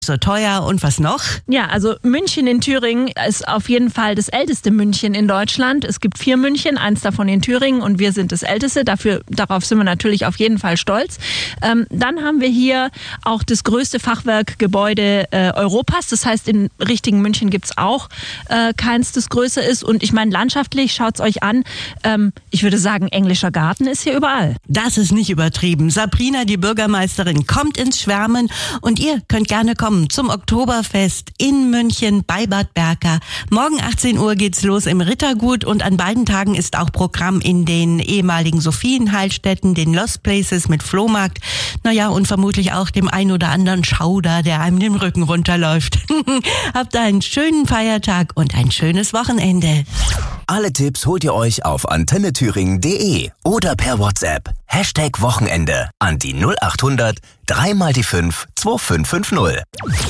so teuer und was noch? Ja, also München in Thüringen ist auf jeden Fall das älteste München in Deutschland. Es gibt 4 München, eins davon in Thüringen und wir sind das älteste. Darauf sind wir natürlich auf jeden Fall stolz. Dann haben wir hier auch das größte Fachwerkgebäude Europas. Das heißt, in richtigen München gibt's auch keins, das größer ist. Und ich meine, landschaftlich, schaut's euch an. Ich würde sagen, englischer Garten ist hier überall. Das ist nicht übertrieben. Sabrina, die Bürgermeisterin, kommt ins Schwärmen und ihr könnt gerne kommen zum Oktoberfest in München bei Bad Berka. Morgen 18 Uhr geht's los im Rittergut und an beiden Tagen ist auch Programm in den ehemaligen Sophienheilstätten, den Lost Places mit Flohmarkt. Naja, und vermutlich auch dem ein oder anderen Schauder, der einem den Rücken runterläuft. Habt einen schönen Feiertag und ein schönes Wochenende. Alle Tipps holt ihr euch auf antennethüringen.de oder per WhatsApp. #Wochenende an die 0800 3 mal die 5 2550.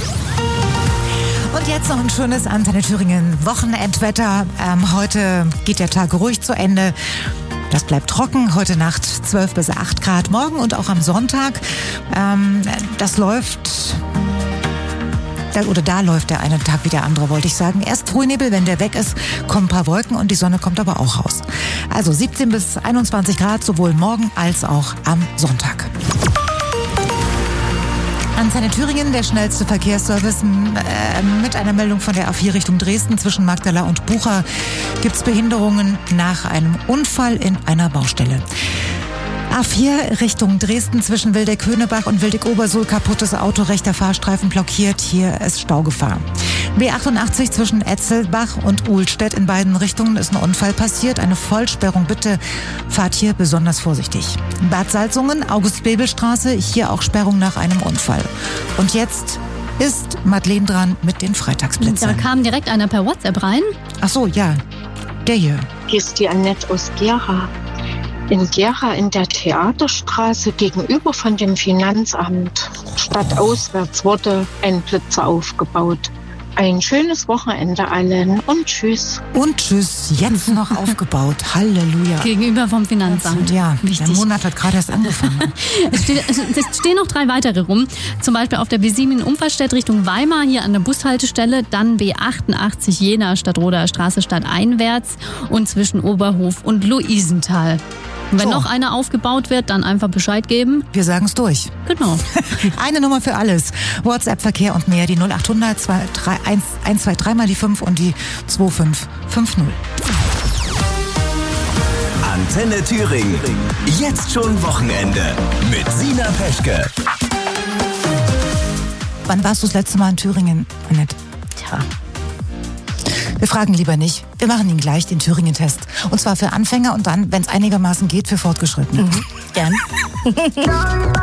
Und jetzt noch ein schönes Antenne Thüringen Wochenendwetter. Heute geht der Tag ruhig zu Ende. Das bleibt trocken. Heute Nacht 12 bis 8 Grad. Morgen und auch am Sonntag. Das läuft... Da läuft der eine Tag wie der andere, wollte ich sagen. Erst Frühnebel, wenn der weg ist, kommen ein paar Wolken und die Sonne kommt aber auch raus. Also 17 bis 21 Grad, sowohl morgen als auch am Sonntag. Antenne Thüringen, der schnellste Verkehrsservice. Mit einer Meldung von der A4 Richtung Dresden zwischen Magdala und Bucha gibt es Behinderungen nach einem Unfall in einer Baustelle. A4 Richtung Dresden zwischen Wildeck-Höhnebach und Wildeck-Obersuhl, kaputtes Auto, rechter Fahrstreifen blockiert, hier ist Staugefahr. B88 zwischen Etzelbach und Uhlstedt, in beiden Richtungen ist ein Unfall passiert, eine Vollsperrung, bitte fahrt hier besonders vorsichtig. Bad Salzungen, August-Bebel-Straße, hier auch Sperrung nach einem Unfall. Und jetzt ist Madeleine dran mit den Freitagsblitzen. Da kam direkt einer per WhatsApp rein. Ach so, ja, der hier. Hier ist die Annette aus Gera. In Gera in der Theaterstraße gegenüber von dem Finanzamt stadtauswärts wurde ein Blitzer aufgebaut. Ein schönes Wochenende allen und tschüss. Und tschüss, jetzt noch aufgebaut. Halleluja. Gegenüber vom Finanzamt. Ja, wichtig. Der Monat hat gerade erst angefangen. Es stehen noch 3 weitere rum. Zum Beispiel auf der B7 in Umferstedt Richtung Weimar, hier an der Bushaltestelle. Dann B88 Jena Stadtroder Straße stadteinwärts und zwischen Oberhof und Luisenthal. Und wenn noch einer aufgebaut wird, dann einfach Bescheid geben. Wir sagen es durch. Genau. Eine Nummer für alles. WhatsApp-Verkehr und mehr. Die 0800 123 mal die 5 und die 2550. Antenne Thüringen. Jetzt schon Wochenende mit Sina Peschke. Wann warst du das letzte Mal in Thüringen, Annette? Tja. Wir fragen lieber nicht. Wir machen ihn gleich, den Thüringen-Test. Und zwar für Anfänger und dann, wenn es einigermaßen geht, für Fortgeschrittene. Gern.